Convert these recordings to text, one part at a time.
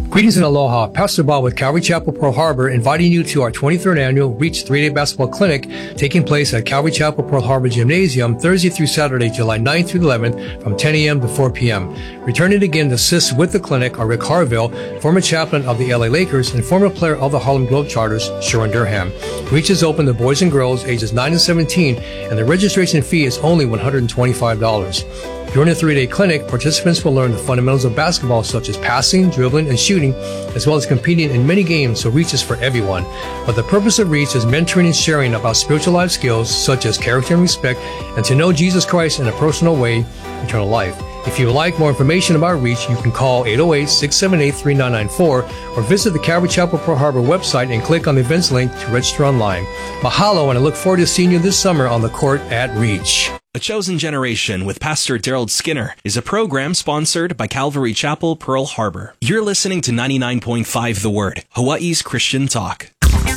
Greetings and aloha. Pastor Bob with Calvary Chapel, Pearl Harbor, inviting you to our 23rd annual Reach 3-Day Basketball Clinic taking place at Calvary Chapel, Pearl Harbor Gymnasium Thursday through Saturday, July 9th through the 11th from 10 a.m. to 4 p.m. Returning again to assist with the clinic are Rick Harville, former chaplain of the LA Lakers and former player of the Harlem Globetrotters, Sharon Durham. Reach is open to boys and girls ages 9 and 17, and the registration fee is only $125. During the 3-day clinic, participants will learn the fundamentals of basketball such as passing, dribbling, and shooting, as well as competing in many games, so Reach is for everyone. But the purpose of Reach is mentoring and sharing about spiritual life skills such as character and respect, and to know Jesus Christ in a personal way, eternal life. If you would like more information about Reach, you can call 808-678-3994 or visit the Calvary Chapel Pearl Harbor website and click on the events link to register online. Mahalo, and I look forward to seeing you this summer on the court at Reach. A Chosen Generation with Pastor Daryl Skinner is a program sponsored by Calvary Chapel, Pearl Harbor. You're listening to 99.5 The Word, Hawaii's Christian talk.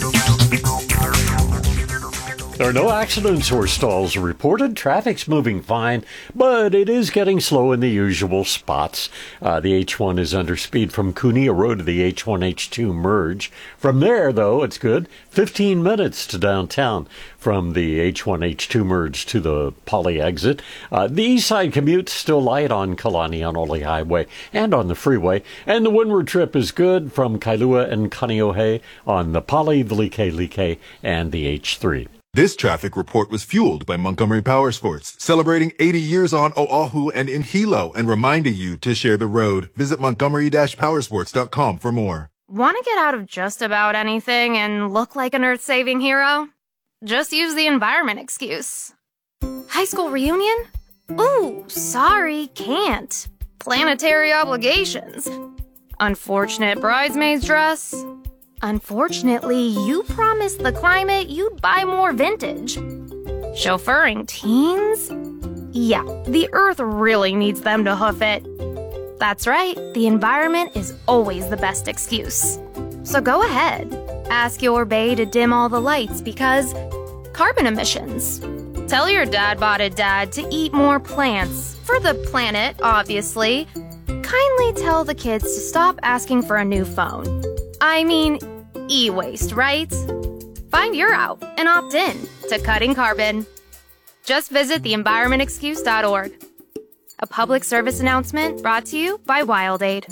There are no accidents or stalls reported. Traffic's moving fine, but it is getting slow in the usual spots. The H1 is under speed from Kunia Road to the H1-H2 merge. From there, though, it's good. 15 minutes to downtown from the H1-H2 merge to the Poly exit. The east side commute's still light on Kalani on Ole Highway and on the freeway. And the windward trip is good from Kailua and Kaneohe on the Poly, the Like, and the H3. This traffic report was fueled by Montgomery Powersports, celebrating 80 years on Oahu and in Hilo and reminding you to share the road. Visit Montgomery-Powersports.com for more. Want to get out of just about anything and look like an earth-saving hero? Just use the environment excuse. High school reunion? Ooh, sorry, can't. Planetary obligations. Unfortunate bridesmaid's dress. Unfortunately, you promised the climate you'd buy more vintage. Chauffeuring teens? Yeah, the earth really needs them to hoof it. That's right, the environment is always the best excuse. So go ahead, ask your bae to dim all the lights because carbon emissions. Tell your dad-botted dad to eat more plants, for the planet, obviously. Kindly tell the kids to stop asking for a new phone. I mean, e-waste, right? Find your out and opt in to cutting carbon. Just visit theenvironmentexcuse.org. A public service announcement brought to you by WildAid.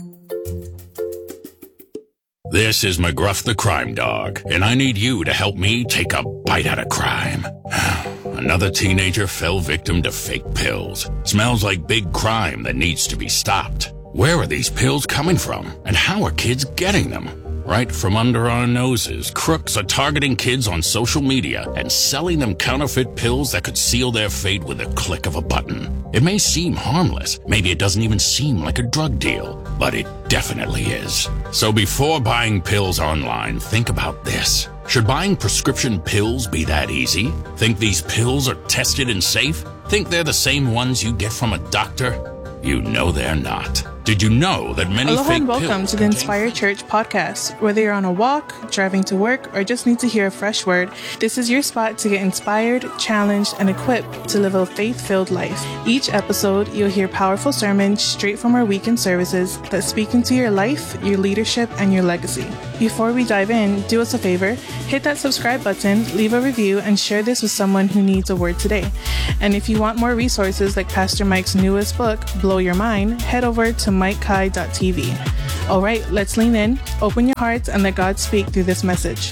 This is McGruff the Crime Dog, and I need you to help me take a bite out of crime. Another teenager fell victim to fake pills. Smells like big crime that needs to be stopped. Where are these pills coming from, and how are kids getting them? Right from under our noses, crooks are targeting kids on social media and selling them counterfeit pills that could seal their fate with a click of a button. It may seem harmless, maybe it doesn't even seem like a drug deal, but it definitely is. So before buying pills online, think about this. Should buying prescription pills be that easy? Think these pills are tested and safe? Think they're the same ones you get from a doctor? You know they're not. Did you know that many Aloha fake and welcome to the Inspire Church podcast. Whether you're on a walk, driving to work, or just need to hear a fresh word, this is your spot to get inspired, challenged, and equipped to live a faith-filled life. Each episode, you'll hear powerful sermons straight from our weekend services that speak into your life, your leadership, and your legacy. Before we dive in, do us a favor, hit that subscribe button, leave a review, and share this with someone who needs a word today. And if you want more resources like Pastor Mike's newest book, Blow Your Mind, head over to MikeKai.tv. All right, let's lean in, open your hearts, and let God speak through this message.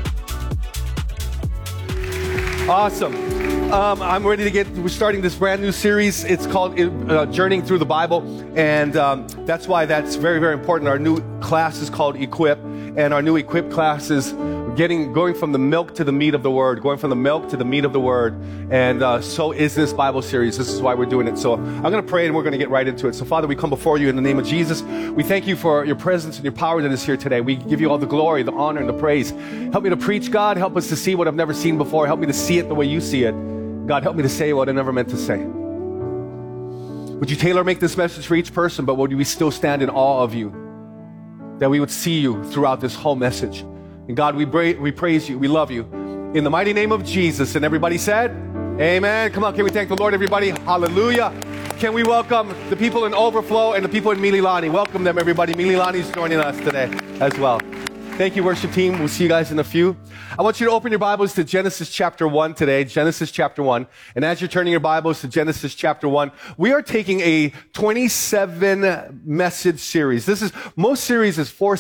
Awesome. I'm ready to we're starting this brand new series. It's called Journeying Through the Bible. And that's why that's very, very important. Our new class is called Equip. And our new Equip class is going from the milk to the meat of the Word, going from the milk to the meat of the Word. And so is this Bible series. This is why we're doing it. So I'm going to pray and we're going to get right into it. So Father, we come before you in the name of Jesus. We thank you for your presence and your power that is here today. We give you all the glory, the honor, and the praise. Help me to preach, God. Help us to see what I've never seen before. Help me to see it the way you see it. God, help me to say what I never meant to say. Would you tailor-make this message for each person, but would we still stand in awe of you? That we would see you throughout this whole message. And God, we praise you. We love you. In the mighty name of Jesus. And everybody said, amen. Come on, can we thank the Lord, everybody? Hallelujah. Can we welcome the people in Overflow and the people in Mililani? Welcome them, everybody. Mililani's joining us today as well. Thank you, worship team. We'll see you guys in a few. I want you to open your Bibles to Genesis chapter 1 today, Genesis chapter 1. And as you're turning your Bibles to Genesis chapter 1, we are taking a 27 message series. Most series is four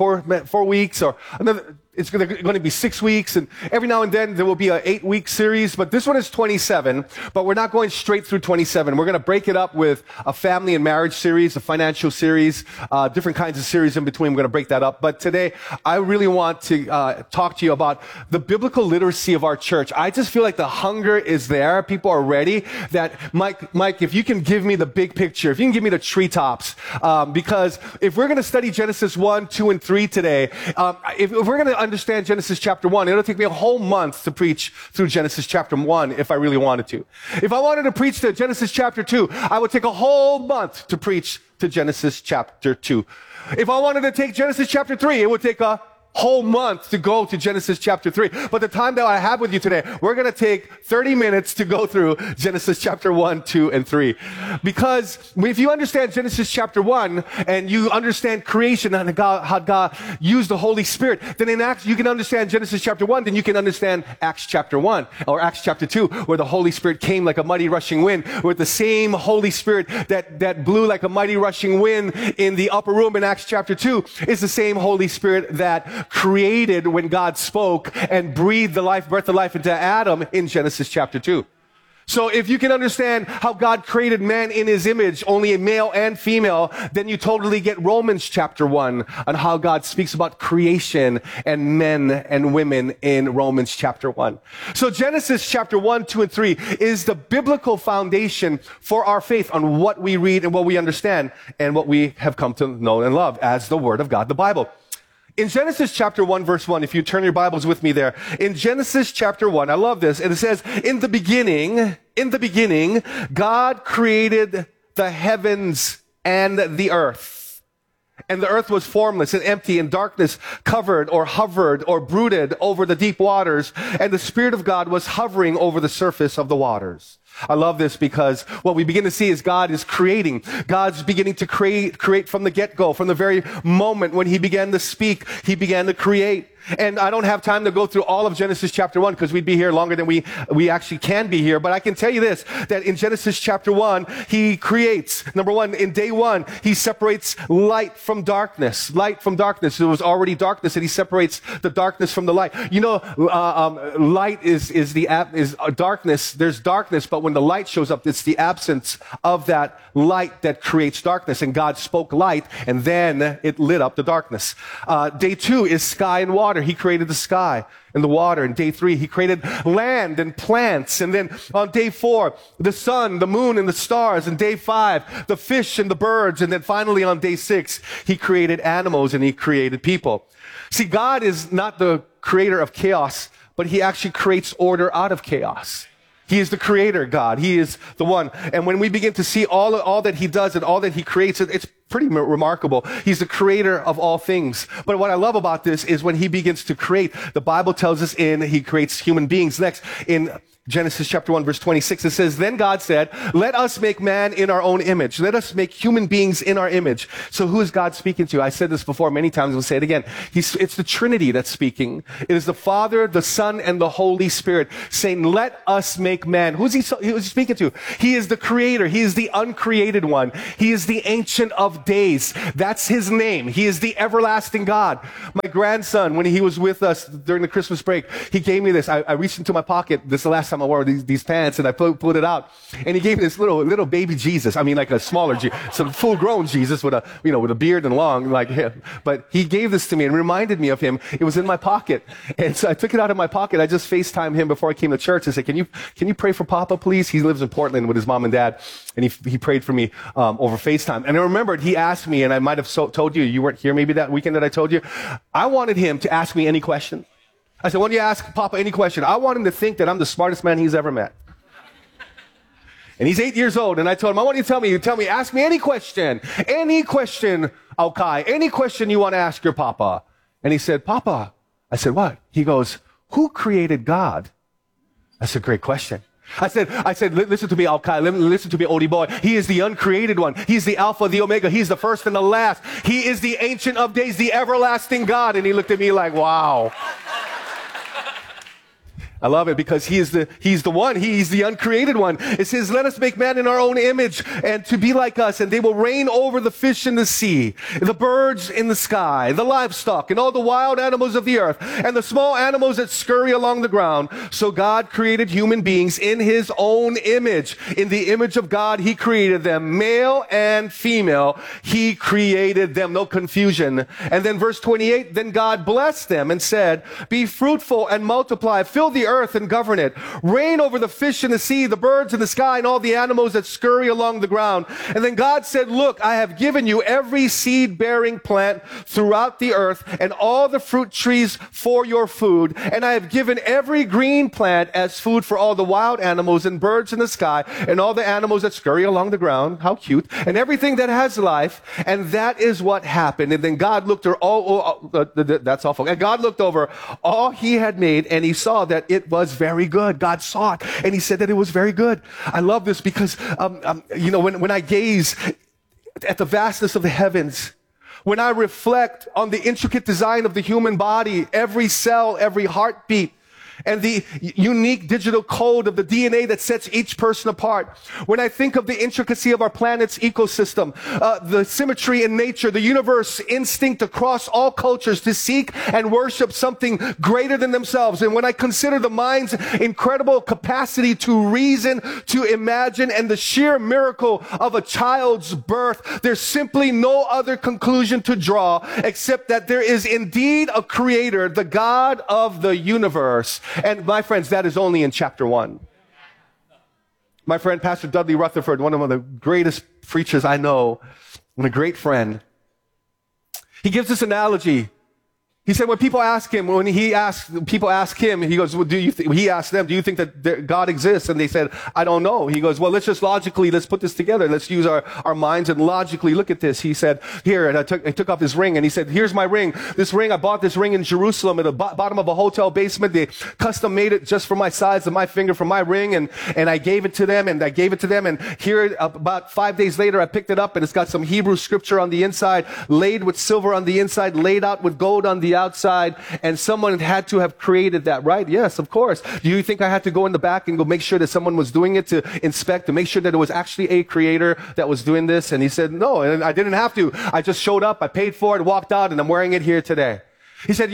weeks or another. It's going to be 6 weeks, and every now and then there will be an 8-week series, but this one is 27, but we're not going straight through 27. We're going to break it up with a family and marriage series, a financial series, different kinds of series in between. We're going to break that up. But today, I really want to talk to you about the biblical literacy of our church. I just feel like the hunger is there. People are ready. That, Mike, if you can give me the big picture, if you can give me the treetops, because if we're going to study Genesis 1, 2, and 3 today, if we're going to understand Genesis chapter 1, it'll take me a whole month to preach through Genesis chapter 1 if I really wanted to. If I wanted to preach to Genesis chapter 2, I would take a whole month to preach to Genesis chapter 2. If I wanted to take Genesis chapter 3, it would take a whole month to go to Genesis chapter 3. But the time that I have with you today, we're going to take 30 minutes to go through Genesis chapter 1, 2, and 3. Because if you understand Genesis chapter 1 and you understand creation and how God used the Holy Spirit, then in Acts, you can understand Genesis chapter 1, then you can understand Acts chapter 1 or Acts chapter 2, where the Holy Spirit came like a mighty rushing wind, with the same Holy Spirit that blew like a mighty rushing wind in the upper room in Acts chapter 2 is the same Holy Spirit that created when God spoke and breathed the breath of life into Adam in Genesis chapter 2. So if you can understand how God created man in his image, only a male and female, then you totally get Romans chapter 1 on how God speaks about creation and men and women in Romans chapter 1. So Genesis chapter 1, 2, and 3 is the biblical foundation for our faith on what we read and what we understand and what we have come to know and love as the Word of God, the Bible. In Genesis chapter 1, verse 1, if you turn your Bibles with me there, in Genesis chapter 1, I love this, and it says, in the beginning, God created the heavens and the earth. And the earth was formless and empty, and darkness covered or hovered or brooded over the deep waters, and the Spirit of God was hovering over the surface of the waters. I love this because what we begin to see is God is creating. God's beginning to create from the get-go, from the very moment when he began to speak, he began to create. And I don't have time to go through all of Genesis chapter 1 because we'd be here longer than we actually can be here. But I can tell you this, that in Genesis chapter 1, he creates. Number one, in day 1, he separates light from darkness. Light from darkness. There was already darkness, and he separates the darkness from the light. You know, light is darkness. There's darkness, but when the light shows up, it's the absence of that light that creates darkness. And God spoke light, and then it lit up the darkness. Day 2 is sky and water. He created the sky and the water. In day 3, he created land and plants. And then on day 4, the sun, the moon, and the stars. And day 5, the fish and the birds. And then finally on day 6, he created animals and he created people. See, God is not the creator of chaos, but he actually creates order out of chaos. He is the creator God. He is the one. And when we begin to see all that he does and all that he creates, it's pretty remarkable. He's the creator of all things. But what I love about this is when he begins to create, the Bible tells us he creates human beings. Next, in Genesis chapter 1, verse 26, it says, then God said, let us make man in our own image. Let us make human beings in our image. So who is God speaking to? I said this before many times. We'll say it again. It's the Trinity that's speaking. It is the Father, the Son, and the Holy Spirit saying, let us make man. Who's he speaking to? He is the creator. He is the uncreated one. He is the Ancient of Days. That's his name. He is the everlasting God. My grandson, when he was with us during the Christmas break, he gave me this. I reached into my pocket. This is the last time I wore these pants, and I pulled it out, and he gave me this little baby Jesus. I mean, like a smaller Jesus, some full-grown Jesus with a beard and long like him. But he gave this to me and reminded me of him. It was in my pocket, and so I took it out of my pocket. I just FaceTimed him before I came to church. I said, "Can you pray for Papa, please?" He lives in Portland with his mom and dad, and he prayed for me over FaceTime. And I remembered he asked me, and I might have told you weren't here maybe that weekend that I told you. I wanted him to ask me any question. I said, why don't you ask Papa any question? I want him to think that I'm the smartest man he's ever met. And he's 8 years old, and I told him, I want you to tell me, ask me any question, Alkai, any question you want to ask your Papa. And he said, Papa. I said, what? He goes, who created God? That's a great question. I said, listen to me, Al-Kai, listen to me, Odie boy. He is the uncreated one. He's the Alpha, the Omega. He's the first and the last. He is the Ancient of Days, the everlasting God. And he looked at me like, wow. I love it because he's the one. He's the uncreated one. It says, let us make man in our own image and to be like us. And they will reign over the fish in the sea, the birds in the sky, the livestock, and all the wild animals of the earth, and the small animals that scurry along the ground. So God created human beings in his own image. In the image of God, he created them. Male and female, he created them. No confusion. And then verse 28, then God blessed them and said, be fruitful and multiply, fill the earth and govern it. Reign over the fish in the sea, the birds in the sky, and all the animals that scurry along the ground. And then God said, look, I have given you every seed-bearing plant throughout the earth and all the fruit trees for your food. And I have given every green plant as food for all the wild animals and birds in the sky and all the animals that scurry along the ground. How cute. And everything that has life. And that is what happened. And then God looked over that's awful. And God looked over all he had made, and he saw that it was very good. God saw it, and he said that it was very good. I love this because, when I gaze at the vastness of the heavens, when I reflect on the intricate design of the human body, every cell, every heartbeat, and the unique digital code of the DNA that sets each person apart. When I think of the intricacy of our planet's ecosystem, the symmetry in nature, the universe instinct across all cultures to seek and worship something greater than themselves. And when I consider the mind's incredible capacity to reason, to imagine, and the sheer miracle of a child's birth, there's simply no other conclusion to draw except that there is indeed a creator, the God of the universe. And my friends, that is only in chapter 1. My friend, Pastor Dudley Rutherford, one of the greatest preachers I know, and a great friend, he gives this analogy. He said when people ask him, people ask him, he goes, well, he asked them, do you think that God exists? And they said, I don't know. He goes, well, let's put this together. Let's use our minds and logically look at this. He said, here, and I took off his ring, and he said, here's my ring. This ring, I bought this ring in Jerusalem at the bottom of a hotel basement. They custom made it just for my size of my finger for my ring, and I gave it to them, and here, about 5 days later, I picked it up, and it's got some Hebrew scripture on the inside, laid with silver on the inside, laid out with gold on the outside, and someone had to have created that, right? Yes, of course. Do you think I had to go in the back and go make sure that someone was doing it to inspect, to make sure that it was actually a creator that was doing this? And he said, no, and I didn't have to. I just showed up, I paid for it, walked out, and I'm wearing it here today. He said,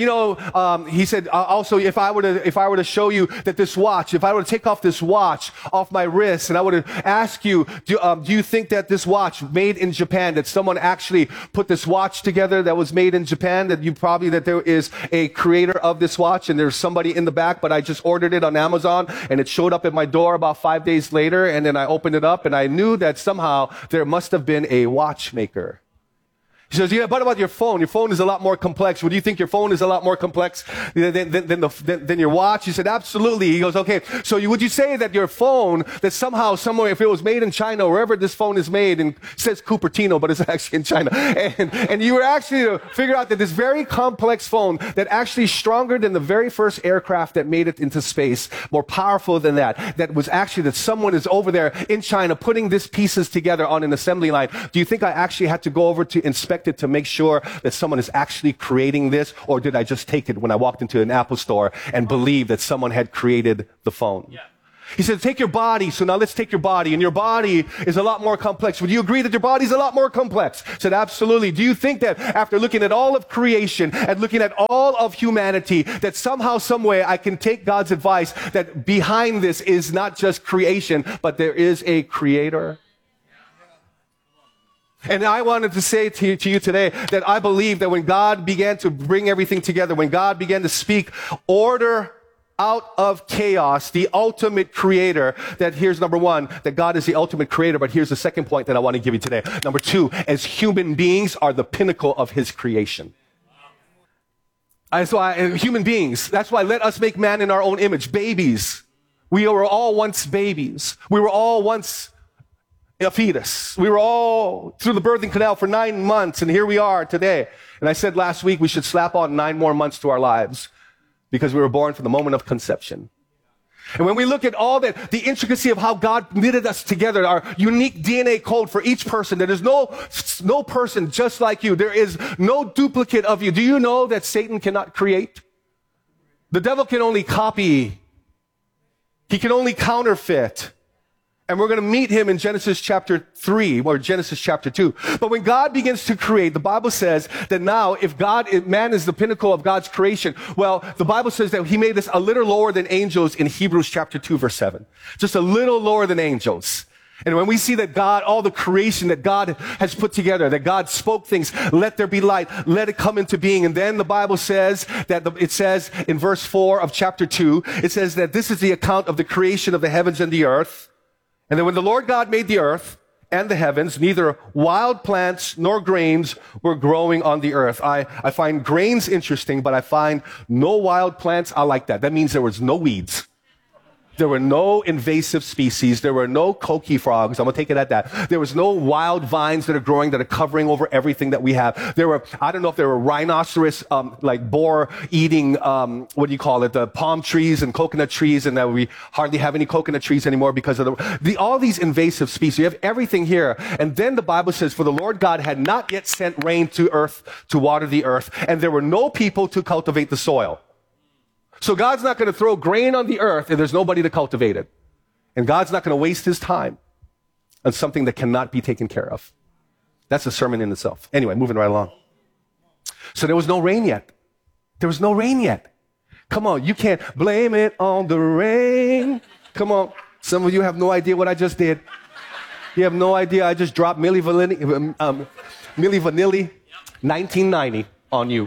also, if I were to show you that this watch, if I were to take off this watch off my wrist, and I were to ask you, do you think that this watch made in Japan, that someone actually put this watch together that was made in Japan, that there is a creator of this watch, and there's somebody in the back, but I just ordered it on Amazon, and it showed up at my door about 5 days later, and then I opened it up, and I knew that somehow there must have been a watchmaker. He says, yeah, what about your phone? Your phone is a lot more complex. Would you think your phone is a lot more complex than your watch? He said, absolutely. He goes, okay, so would you say that your phone, that somehow, somewhere, if it was made in China, wherever this phone is made, and it says Cupertino, but it's actually in China, and you were actually to figure out that this very complex phone that actually stronger than the very first aircraft that made it into space, more powerful than that was actually that someone is over there in China putting these pieces together on an assembly line. Do you think I actually had to go over to inspect it to make sure that someone is actually creating this, or did I just take it when I walked into an Apple store and believe that someone had created the phone? Yeah. He said, take your body. So now let's take your body. And your body is a lot more complex. Would you agree that your body is a lot more complex? I said, absolutely. Do you think that after looking at all of creation and looking at all of humanity, that somehow, some way I can take God's advice that behind this is not just creation, but there is a creator? And I wanted to say to you today that I believe that when God began to bring everything together, when God began to speak order out of chaos, the ultimate creator, that here's number one, that God is the ultimate creator, but here's the second point that I want to give you today. Number two, as human beings are the pinnacle of his creation. Human beings, that's why let us make man in our own image. Babies. We were all once babies. We were all once a fetus. We were all through the birthing canal for 9 months, and here we are today. And I said last week we should slap on 9 more months to our lives because we were born from the moment of conception. And when we look at all that, the intricacy of how God knitted us together, our unique DNA code for each person, there is no person just like you. There is no duplicate of you. Do you know that Satan cannot create? The devil can only copy. He can only counterfeit. And we're going to meet him in Genesis chapter 3 or Genesis chapter 2. But when God begins to create, the Bible says that now if man is the pinnacle of God's creation, well, the Bible says that he made us a little lower than angels in Hebrews chapter 2 verse 7. Just a little lower than angels. And when we see that God, all the creation that God has put together, that God spoke things, let there be light, let it come into being. And then the Bible says that it says in verse 4 of chapter 2, it says that this is the account of the creation of the heavens and the earth. And then when the Lord God made the earth and the heavens, neither wild plants nor grains were growing on the earth. I find grains interesting, but I find no wild plants. I like that. That means there was no weeds. There were no invasive species. There were no coqui frogs. I'm going to take it at that. There was no wild vines that are growing that are covering over everything that we have. There were, I don't know if there were rhinoceros, like boar eating, what do you call it? The palm trees and coconut trees. And that we hardly have any coconut trees anymore because of all these invasive species. You have everything here. And then the Bible says, for the Lord God had not yet sent rain to earth to water the earth. And there were no people to cultivate the soil. So God's not going to throw grain on the earth if there's nobody to cultivate it. And God's not going to waste his time on something that cannot be taken care of. That's a sermon in itself. Anyway, moving right along. So there was no rain yet. There was no rain yet. Come on, you can't blame it on the rain. Come on. Some of you have no idea what I just did. You have no idea I just dropped Milli Vanilli, 1990 on you.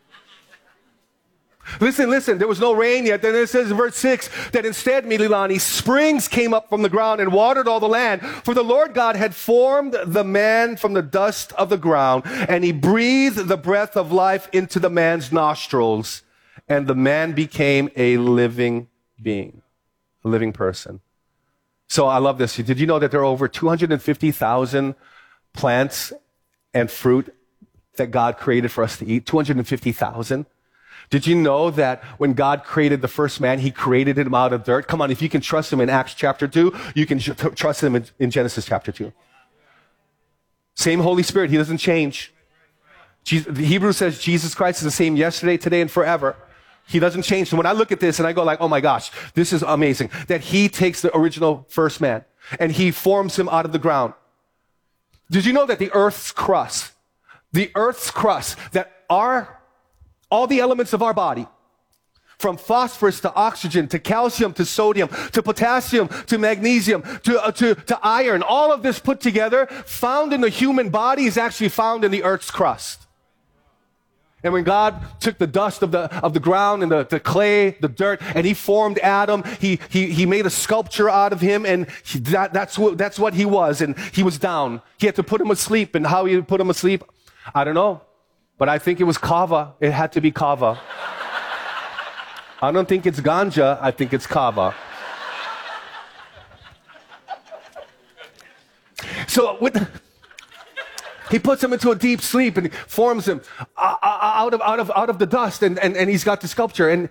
Listen, there was no rain yet. Then it says in verse 6 that instead, Mililani, springs came up from the ground and watered all the land. For the Lord God had formed the man from the dust of the ground, and he breathed the breath of life into the man's nostrils, and the man became a living being, a living person. So I love this. Did you know that there are over 250,000 plants and fruit that God created for us to eat? 250,000. Did you know that when God created the first man, he created him out of dirt? Come on, if you can trust him in Acts chapter 2, you can trust him in Genesis chapter 2. Same Holy Spirit, he doesn't change. The Hebrew says Jesus Christ is the same yesterday, today, and forever. He doesn't change. So when I look at this and I go like, oh my gosh, this is amazing. That he takes the original first man and he forms him out of the ground. Did you know that the earth's crust, that all the elements of our body, from phosphorus to oxygen to calcium to sodium to potassium to magnesium to iron, all of this put together, found in the human body, is actually found in the earth's crust. And when God took the dust of the ground and the clay, the dirt, and he formed Adam, he made a sculpture out of him, and that's what he was. And he was down. He had to put him asleep. And how he put him asleep, I don't know. But I think it was kava. It had to be kava. I don't think it's ganja. I think it's kava. So he puts him into a deep sleep and forms him out of the dust, and he's got the sculpture. And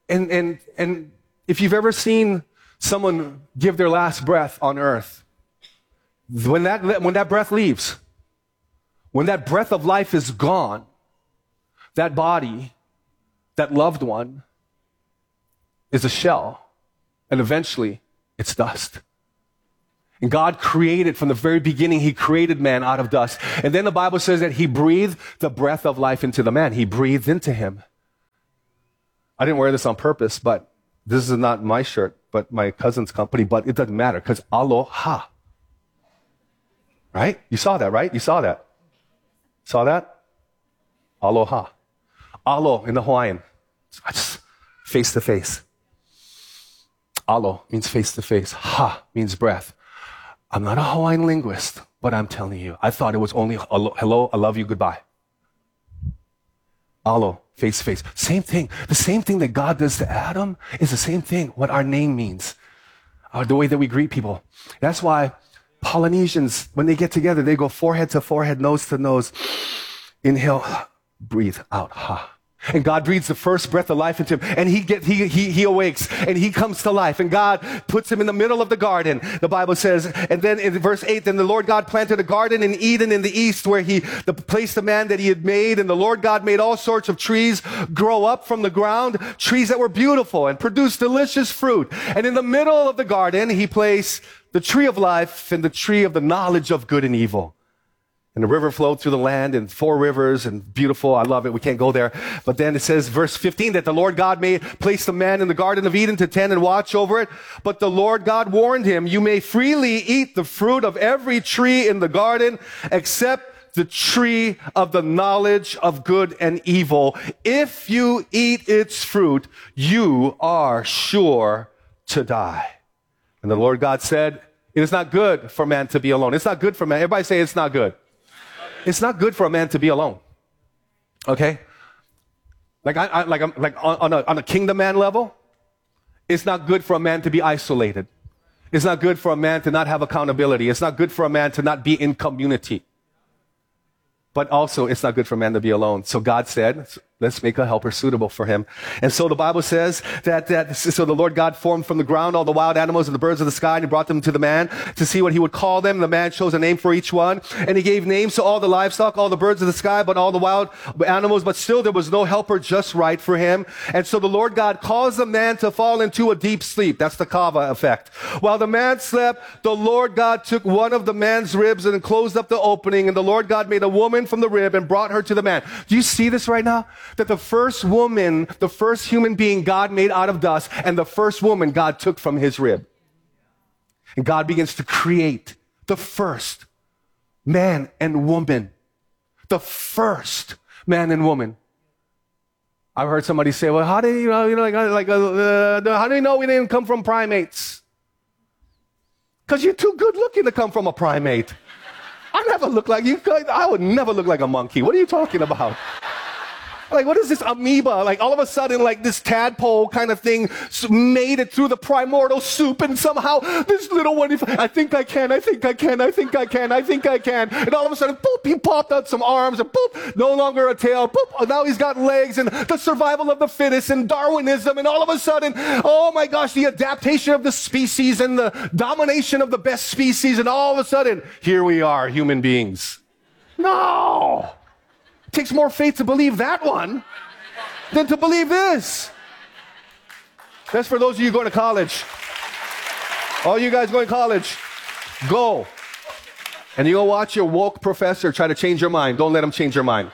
if you've ever seen someone give their last breath on earth, when that breath leaves, when that breath of life is gone, that body, that loved one, is a shell, and eventually it's dust. And God created, from the very beginning, he created man out of dust. And then the Bible says that he breathed the breath of life into the man. He breathed into him. I didn't wear this on purpose, but this is not my shirt, but my cousin's company, but it doesn't matter, because aloha. Right? You saw that, right? You saw that. Saw that? Aloha. Alo in the Hawaiian. Face to face. Alo means face to face. Ha means breath. I'm not a Hawaiian linguist, but I'm telling you, I thought it was only hello, I love you, goodbye. Alo, face to face. Same thing. The same thing that God does to Adam is the same thing what our name means. The way that we greet people. That's why Polynesians, when they get together, they go forehead to forehead, nose to nose. Inhale, breathe out, ha. And God breathes the first breath of life into him, and he awakes, and he comes to life, and God puts him in the middle of the garden. The Bible says, and then in verse 8, then the Lord God planted a garden in Eden in the east, where he placed the man that he had made, and the Lord God made all sorts of trees grow up from the ground, trees that were beautiful and produced delicious fruit. And in the middle of the garden, he placed the tree of life and the tree of the knowledge of good and evil. And the river flowed through the land, and 4 rivers, and beautiful. I love it. We can't go there. But then it says, verse 15, that the Lord God placed the man in the Garden of Eden to tend and watch over it. But the Lord God warned him, you may freely eat the fruit of every tree in the garden, except the tree of the knowledge of good and evil. If you eat its fruit, you are sure to die. And the Lord God said, it is not good for man to be alone. It's not good for man. Everybody say it's not good. It's not good for a man to be alone. Okay? Like on a kingdom man level, it's not good for a man to be isolated. It's not good for a man to not have accountability. It's not good for a man to not be in community. But also, it's not good for a man to be alone. So God said, let's make a helper suitable for him. And so the Bible says so the Lord God formed from the ground all the wild animals and the birds of the sky, and he brought them to the man to see what he would call them. The man chose a name for each one, and he gave names to all the livestock, all the birds of the sky, but all the wild animals. But still there was no helper just right for him. And so the Lord God caused the man to fall into a deep sleep. That's the Kava effect. While the man slept, the Lord God took one of the man's ribs and closed up the opening, and the Lord God made a woman from the rib and brought her to the man. Do you see this right now? That the first woman, the first human being God made out of dust, and the first woman God took from his rib. And God begins to create the first man and woman. The first man and woman. I've heard somebody say, well, how do you know, how do you know we didn't come from primates? Because you're too good looking to come from a primate. I never look like you. I would never look like a monkey. What are you talking about? Like, what is this amoeba? Like, all of a sudden, like, this tadpole kind of thing made it through the primordial soup, and somehow this little one, I think I can. And all of a sudden, boop, he popped out some arms, and boop, no longer a tail, boop, now he's got legs, and the survival of the fittest, and Darwinism, and all of a sudden, oh my gosh, the adaptation of the species, and the domination of the best species, and all of a sudden, here we are, human beings. No! It takes more faith to believe that one than to believe this. That's for those of you going to college. All you guys going to college, go. And you go watch your woke professor try to change your mind. Don't let him change your mind.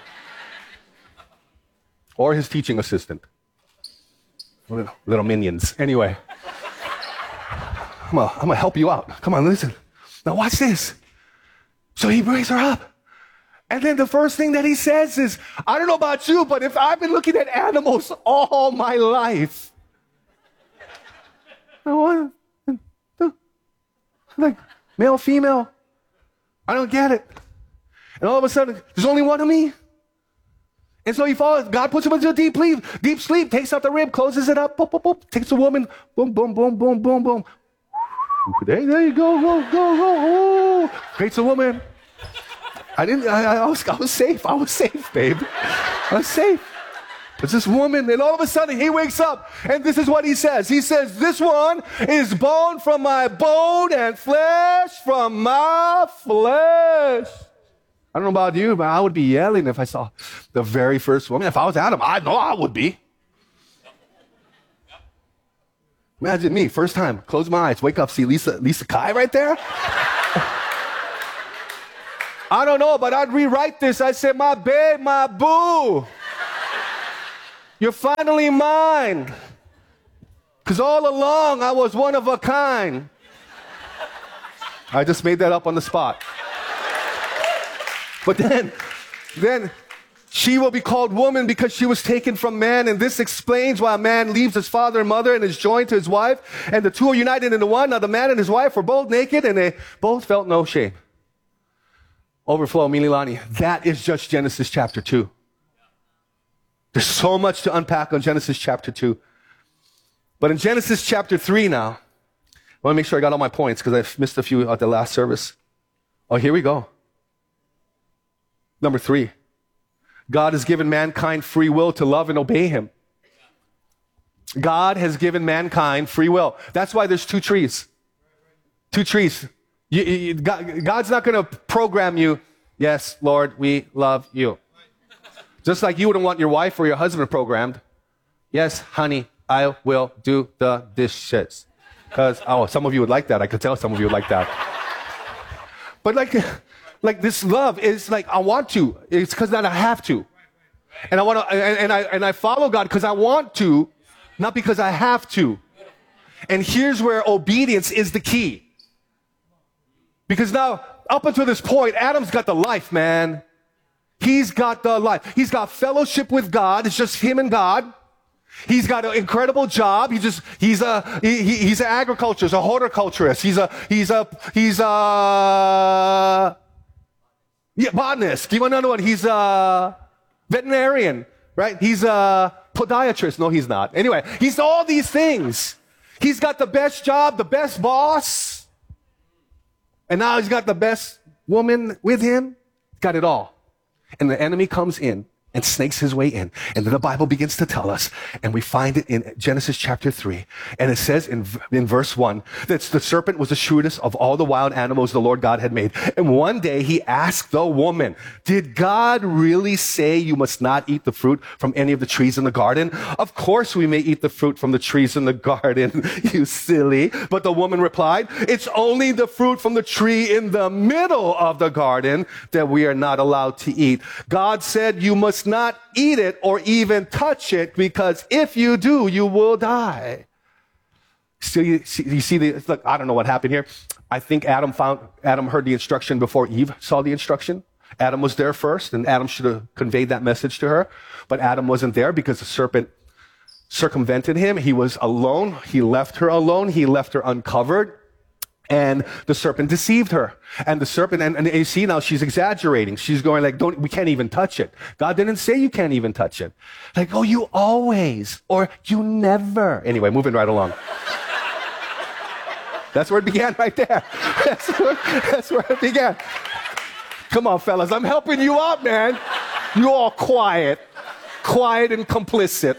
Or his teaching assistant. Little minions. Anyway. I'm going to help you out. Come on, listen. Now watch this. So he brings her up. And then the first thing that he says is, I don't know about you, but if I've been looking at animals all my life, like male, female, I don't get it. And all of a sudden, there's only one of me. And so he falls, God puts him into a deep sleep, takes out the rib, closes it up, boop, boop, boop, takes a woman, boom, boom, boom, boom, boom, boom. There you go, go. Creates a woman. I was safe. I was safe, babe. I was safe. It's this woman, and all of a sudden he wakes up, and this is what he says. He says, this one is bone from my bone and flesh from my flesh. I don't know about you, but I would be yelling if I saw the very first woman. If I was Adam, I know I would be. Imagine me, first time, close my eyes, wake up, see Lisa Kai right there. I don't know, but I'd rewrite this. I'd say, my babe, my boo, you're finally mine. Because all along, I was one of a kind. I just made that up on the spot. But then she will be called woman because she was taken from man, and this explains why a man leaves his father and mother and is joined to his wife, and the two are united into one. Now the man and his wife were both naked, and they both felt no shame. Overflow, Mililani. That is just Genesis chapter 2. There's so much to unpack on Genesis chapter 2. But in Genesis chapter 3 now, I want to make sure I got all my points because I missed a few at the last service. Oh, here we go. Number 3. God has given mankind free will to love and obey him. God has given mankind free will. That's why there's two trees. Two trees. God's not going to program you, yes, Lord, we love you. Just like you wouldn't want your wife or your husband programmed, yes, honey, I will do the dishes. Because, some of you would like that. I could tell some of you would like that. But like this love is like, I want to. It's because that I have to. And I want to, and I follow God because I want to, not because I have to. And here's where obedience is the key. Because now, up until this point, Adam's got the life, man. He's got the life. He's got fellowship with God. It's just him and God. He's got an incredible job. He's an agriculturist, a horticulturist. He's a botanist. Do you want to know what? He's a veterinarian, right? He's a podiatrist. No, he's not. Anyway, he's all these things. He's got the best job, the best boss. And now he's got the best woman with him. He's got it all. And the enemy comes in and snakes his way in. And then the Bible begins to tell us, and we find it in Genesis chapter 3. And it says in verse 1 that the serpent was the shrewdest of all the wild animals the Lord God had made. And one day he asked the woman, did God really say you must not eat the fruit from any of the trees in the garden? Of course we may eat the fruit from the trees in the garden, you silly. But the woman replied, it's only the fruit from the tree in the middle of the garden that we are not allowed to eat. God said you must not eat it or even touch it, because if you do, you will die. So you see look, I don't know what happened here. I think Adam heard the instruction before Eve saw the instruction. Adam was there first, and Adam should have conveyed that message to her. But Adam wasn't there because the serpent circumvented him. He was alone. He left her alone. He left her uncovered. And the serpent deceived her. And the serpent, and you see now she's exaggerating. She's going like, we can't even touch it. God didn't say you can't even touch it. Like, oh, you always, or you never. Anyway, moving right along. That's where it began right there. That's where it began. Come on, fellas. I'm helping you out, man. You all quiet and complicit.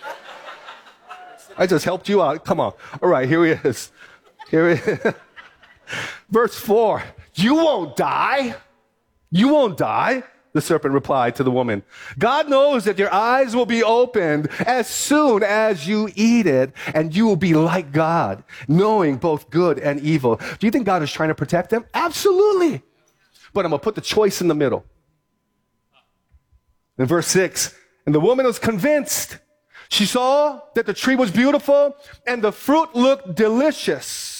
I just helped you out. Come on. All right, here he is. Here he is. Verse 4, you won't die. You won't die, the serpent replied to the woman. God knows that your eyes will be opened as soon as you eat it, and you will be like God, knowing both good and evil. Do you think God is trying to protect them? Absolutely. But I'm going to put the choice in the middle. In verse 6, and the woman was convinced. She saw that the tree was beautiful and the fruit looked delicious.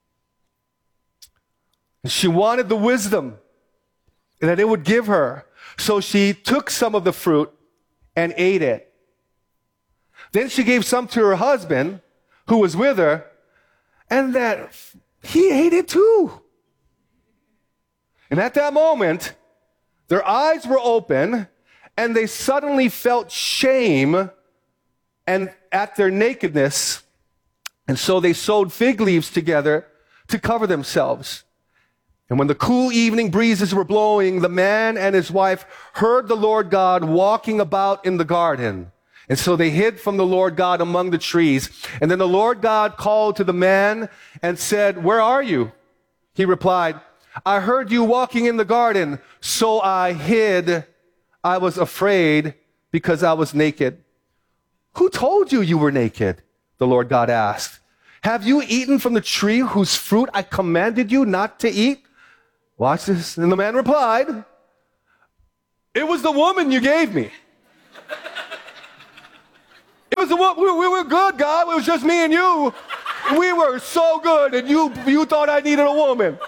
She wanted the wisdom that it would give her. So she took some of the fruit and ate it. Then she gave some to her husband who was with her, and that he ate it too. And at that moment, their eyes were open and they suddenly felt shame and at their nakedness. And so they sewed fig leaves together to cover themselves. And when the cool evening breezes were blowing, the man and his wife heard the Lord God walking about in the garden. And so they hid from the Lord God among the trees. And then the Lord God called to the man and said, where are you? He replied, I heard you walking in the garden, so I hid. I was afraid because I was naked. Who told you you were naked? The Lord God asked. Have you eaten from the tree whose fruit I commanded you not to eat? Watch this. And the man replied, it was the woman you gave me. It was the woman. We were good, God. It was just me and you. We were so good, and you thought I needed a woman.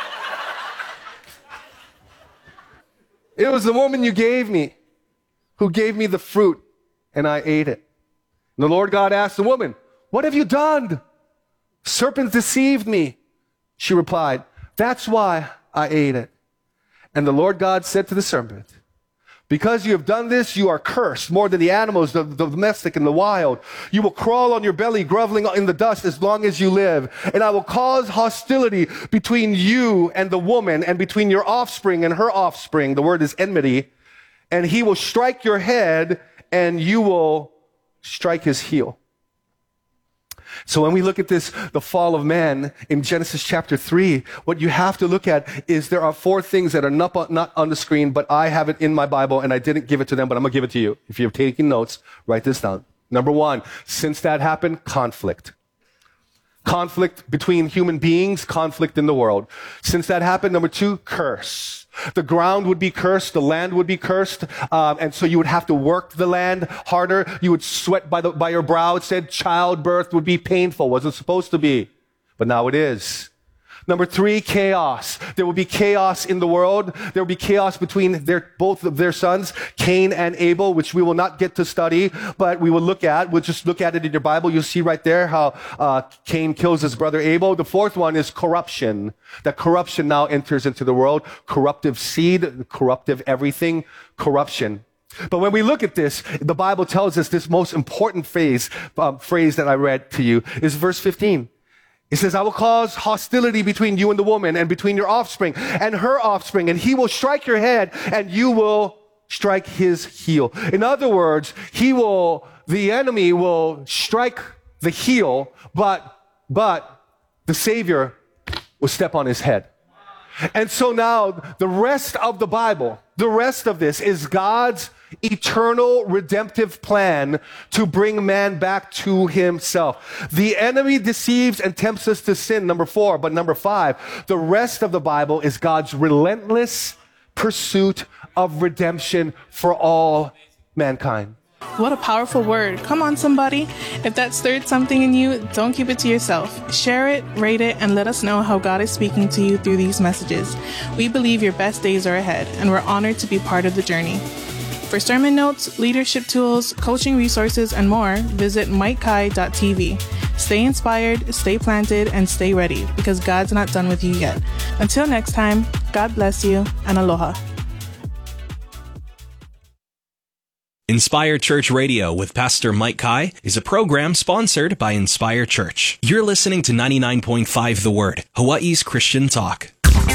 It was the woman you gave me who gave me the fruit, and I ate it. And the Lord God asked the woman, what have you done? Serpents deceived me. She replied, that's why I ate it. And the Lord God said to the serpent, because you have done this, you are cursed more than the animals, the domestic and the wild. You will crawl on your belly, groveling in the dust as long as you live. And I will cause hostility between you and the woman, and between your offspring and her offspring. The word is enmity. and he will strike your head, and you will strike his heel. So when we look at this, the fall of man in Genesis chapter 3, what you have to look at is there are 4 things that are not on the screen, but I have it in my Bible, and I didn't give it to them, but I'm going to give it to you. If you're taking notes, write this down. Number 1, since that happened, conflict. Conflict between human beings, conflict in the world. Since that happened, number 2, curse. The ground would be cursed, the land would be cursed, and so you would have to work the land harder. You would sweat by your brow. It said childbirth would be painful. Wasn't supposed to be, but now it is. Number 3, chaos. There will be chaos in the world. There will be chaos between both of their sons, Cain and Abel, which we will not get to study, but we will look at. We'll just look at it in your Bible. You'll see right there how Cain kills his brother Abel. The 4th one is corruption. That corruption now enters into the world. Corruptive seed, corruptive everything, corruption. But when we look at this, the Bible tells us this most important phrase that I read to you is verse 15. It says, I will cause hostility between you and the woman, and between your offspring and her offspring, and he will strike your head, and you will strike his heel. In other words, the enemy will strike the heel, but the Savior will step on his head. And so now the rest of the Bible, the rest of this is God's eternal redemptive plan to bring man back to himself. The enemy deceives and tempts us to sin, number 4. But number 5, the rest of the Bible is God's relentless pursuit of redemption for all mankind. What a powerful word. Come on, somebody. If that stirred something in you, don't keep it to yourself. Share it, rate it, and let us know how God is speaking to you through these messages. We believe your best days are ahead, and we're honored to be part of the journey. For sermon notes, leadership tools, coaching resources, and more, visit mikekai.tv. Stay inspired, stay planted, and stay ready, because God's not done with you yet. Until next time, God bless you, and aloha. Inspire Church Radio with Pastor Mike Kai is a program sponsored by Inspire Church. You're listening to 99.5 The Word, Hawaii's Christian talk.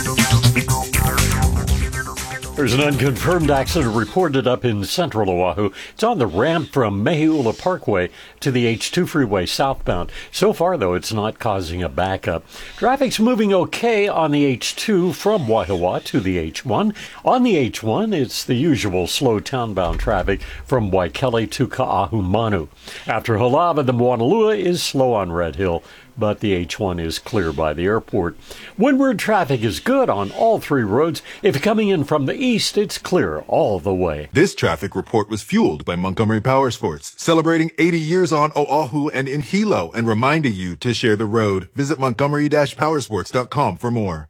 There's an unconfirmed accident reported up in central Oahu. It's on the ramp from Mehiula Parkway to the H2 freeway southbound. So far, though, it's not causing a backup. Traffic's moving okay on the H2 from Waihawa to the H1. On the H1, it's the usual slow townbound traffic from Waikele to Ka'ahumanu. After Halava, the Moanalua is slow on Red Hill, but the H1 is clear by the airport. Windward traffic is good on all 3 roads. If you're coming in from the east, it's clear all the way. This traffic report was fueled by Montgomery Power Sports, celebrating 80 years on Oahu and in Hilo, and reminding you to share the road. Visit Montgomery-Powersports.com for more.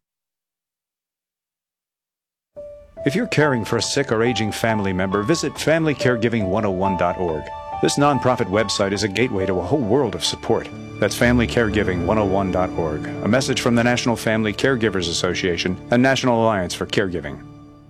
If you're caring for a sick or aging family member, visit FamilyCaregiving101.org. This nonprofit website is a gateway to a whole world of support. That's FamilyCaregiving101.org, a message from the National Family Caregivers Association and National Alliance for Caregiving.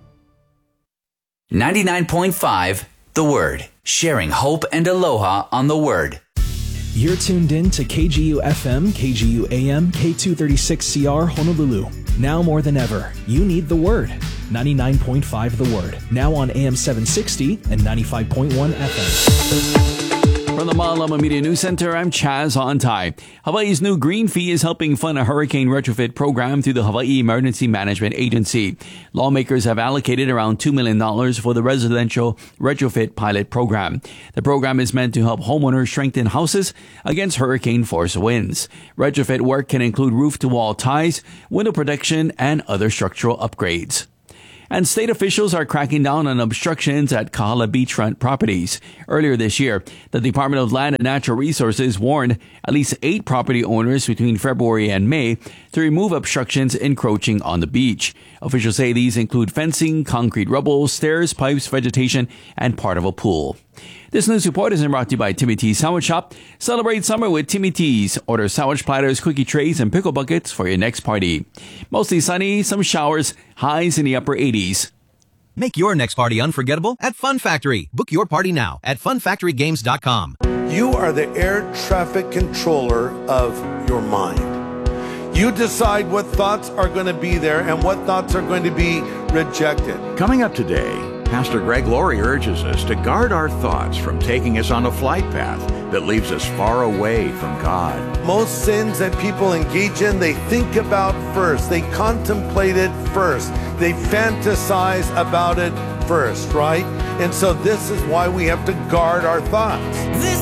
99.5 The Word, sharing hope and aloha on the Word. You're tuned in to KGU FM, KGU AM, K236CR Honolulu. Now more than ever, you need the Word. 99.5 The Word, now on AM 760 and 95.1 FM. From the Malama Media News Center, I'm Chaz Ontai. Hawaii's new green fee is helping fund a hurricane retrofit program through the Hawaii Emergency Management Agency. Lawmakers have allocated around $2 million for the residential retrofit pilot program. The program is meant to help homeowners strengthen houses against hurricane force winds. Retrofit work can include roof-to-wall ties, window protection, and other structural upgrades. And state officials are cracking down on obstructions at Kahala beachfront properties. Earlier this year, the Department of Land and Natural Resources warned at least 8 property owners between February and May to remove obstructions encroaching on the beach. Officials say these include fencing, concrete rubble, stairs, pipes, vegetation, and part of a pool. This news report is brought to you by Timmy T's Sandwich Shop. Celebrate summer with Timmy T's. Order sandwich platters, cookie trays, and pickle buckets for your next party. Mostly sunny, some showers, highs in the upper 80s. Make your next party unforgettable at Fun Factory. Book your party now at funfactorygames.com. You are the air traffic controller of your mind. You decide what thoughts are going to be there and what thoughts are going to be rejected. Coming up today, Pastor Greg Laurie urges us to guard our thoughts from taking us on a flight path that leaves us far away from God. Most sins that people engage in, they think about first. They contemplate it first. They fantasize about it first, right? And so this is why we have to guard our thoughts.